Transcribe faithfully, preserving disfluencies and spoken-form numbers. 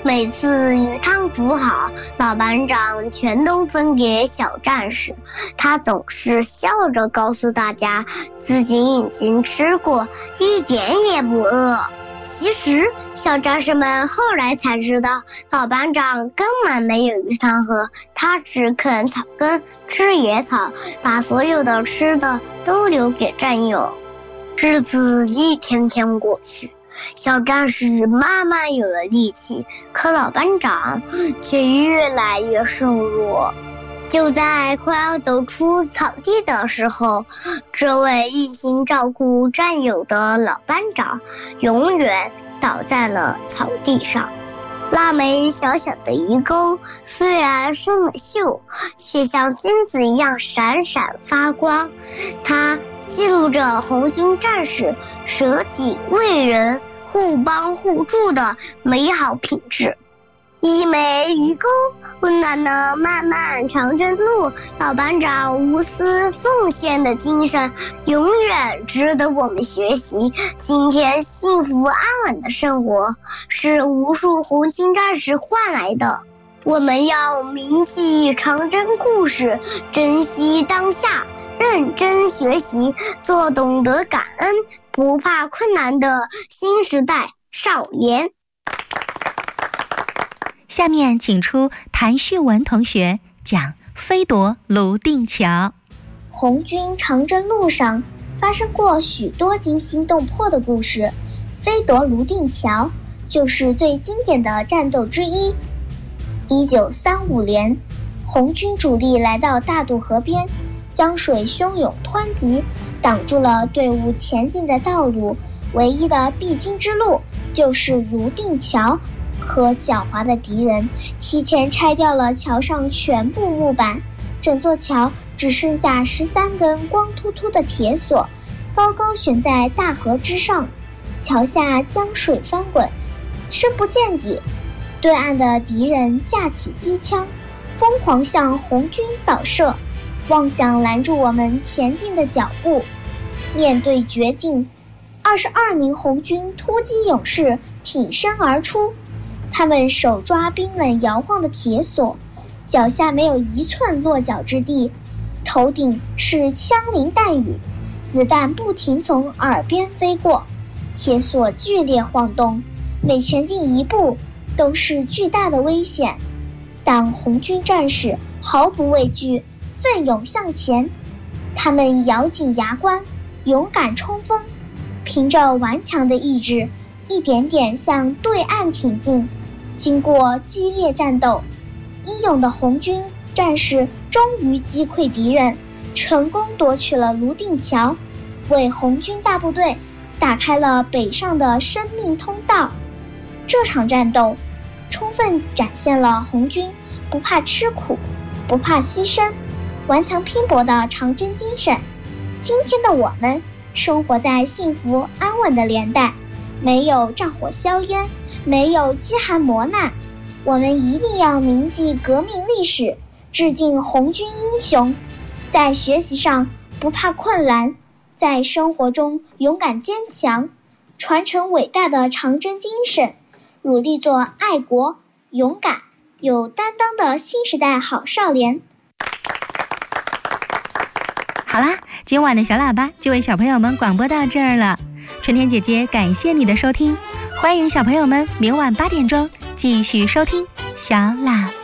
每次鱼汤煮好，老班长全都分给小战士。他总是笑着告诉大家，自己已经吃过，一点也不饿。其实，小战士们后来才知道，老班长根本没有鱼汤喝，他只啃草根、吃野草，把所有的吃的都留给战友。日子一天天过去，小战士慢慢有了力气，可老班长却越来越瘦弱。就在快要走出草地的时候，这位一心照顾战友的老班长永远倒在了草地上。那枚小小的鱼钩虽然生了锈，却像金子一样闪闪发光，它记录着红军战士舍己为人、互帮互助的美好品质。一枚鱼钩温暖了漫漫长征路，老班长无私奉献的精神永远值得我们学习。今天幸福安稳的生活是无数红军战士换来的，我们要铭记长征故事，珍惜当下，认真学习，做懂得感恩、不怕困难的新时代少年。 下面请出谭旭文同学讲飞夺泸定桥。 红军长征路上发生过许多惊心动魄的故事，飞夺泸定桥就是最经典的战斗之一。一九三五年，红军主力来到大渡河边，江水汹涌湍急，挡住了队伍前进的道路，唯一的必经之路就是泸定桥。可狡猾的敌人提前拆掉了桥上全部木板，整座桥只剩下十三根光秃秃的铁索，高高悬在大河之上。桥下江水翻滚，深不见底。对岸的敌人架起机枪，疯狂向红军扫射，妄想拦住我们前进的脚步。面对绝境，二十二名红军突击勇士挺身而出。他们手抓冰冷摇晃的铁索，脚下没有一寸落脚之地，头顶是枪林弹雨，子弹不停从耳边飞过，铁索剧烈晃动，每前进一步都是巨大的危险。但红军战士毫不畏惧，奋勇向前。他们咬紧牙关，勇敢冲锋，凭着顽强的意志，一点点向对岸挺进。经过激烈战斗，英勇的红军战士终于击溃敌人，成功夺取了泸定桥，为红军大部队打开了北上的生命通道。这场战斗充分展现了红军不怕吃苦、不怕牺牲、顽强拼搏的长征精神。今天的我们生活在幸福安稳的年代，没有战火硝烟，没有饥寒磨难，我们一定要铭记革命历史，致敬红军英雄，在学习上不怕困难，在生活中勇敢坚强，传承伟大的长征精神，努力做爱国、勇敢、有担当的新时代好少年。 好啦，今晚的小喇叭就为小朋友们广播到这儿了。春天姐姐感谢你的收听，欢迎小朋友们明晚八点钟继续收听小喇叭。